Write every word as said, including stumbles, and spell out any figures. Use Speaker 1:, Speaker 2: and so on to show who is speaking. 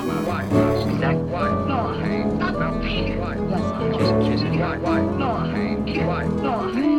Speaker 1: Why? Exactly. Why? No, I. Stop. Why? Yes. Kiss, kiss, why? Why? No, I. Why? No.